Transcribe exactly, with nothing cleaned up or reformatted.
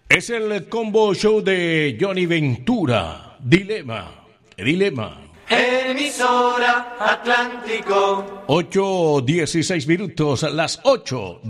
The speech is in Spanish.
Es el combo show de Johnny Ventura. Dilema, dilema. Emisora Atlántico. ocho dieciséis minutos, las ocho